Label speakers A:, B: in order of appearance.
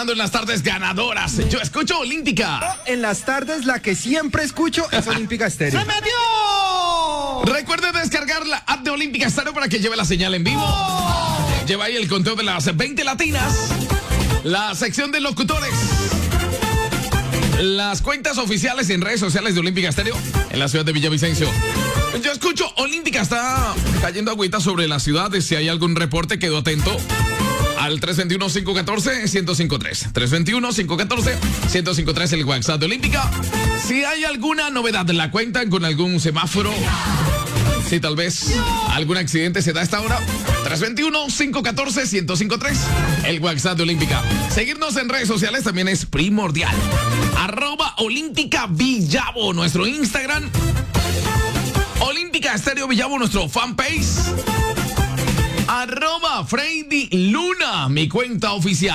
A: sonando en las tardes ganadoras. Yo escucho Olímpica.
B: En las tardes, la que siempre escucho es Olímpica Estéreo.
C: ¡Se metió!
A: Recuerde descargar la app de Olímpica Estéreo para que lleve la señal en vivo. Lleva ahí el conteo de las 20 latinas, la sección de locutores, las cuentas oficiales en redes sociales de Olímpica Estéreo en la ciudad de Villavicencio. Yo escucho Olímpica, está cayendo agüita sobre la ciudad. Si hay algún reporte, quedo atento al 321-514-1053. 321-514-1053, el WhatsApp de Olímpica. Si hay alguna novedad, la cuentan con algún semáforo. Si tal vez algún accidente se da a esta hora, 321-514-1053, el WhatsApp de Olímpica. Seguirnos en redes sociales también es primordial. @Olímpica Villavo, nuestro Instagram. Olímpica Estéreo Villavo, nuestro fanpage. @Freddy Luna, mi cuenta oficial.